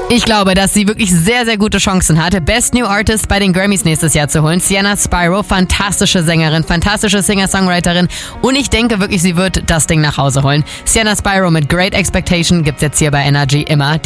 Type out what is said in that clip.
Ich glaube, dass sie wirklich sehr, sehr gute Chancen hat, Best New Artist bei den Grammys nächstes Jahr zu holen. Sienna Spyro, fantastische Sängerin, fantastische Singer-Songwriterin und ich denke wirklich, sie wird das Ding nach Hause holen. Sienna Spyro mit Great Expectation gibt's jetzt hier bei Energy immer.